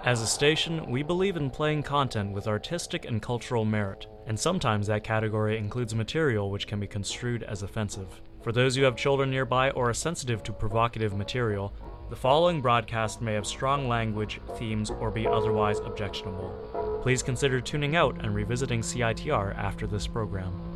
As a station, we believe in playing content with artistic and cultural merit, and sometimes that category includes material which can be construed as offensive. For those who have children nearby or are sensitive to provocative material, the following broadcast may have strong language, themes, or be otherwise objectionable. Please consider tuning out and revisiting CITR after this program.